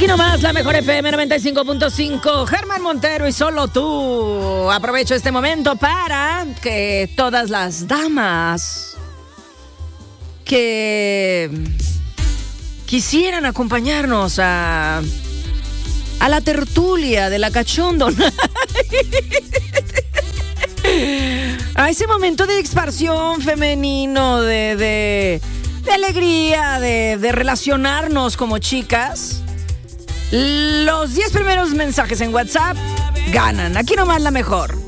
Aquí nomás la mejor FM 95.5, Germán Montero y solo tú. Aprovecho este momento para que todas las damas que quisieran acompañarnos a la tertulia de la Cachondo, a ese momento de expansión femenino, de alegría, de relacionarnos como chicas. Los 10 primeros mensajes en WhatsApp ganan. Aquí nomás la mejor.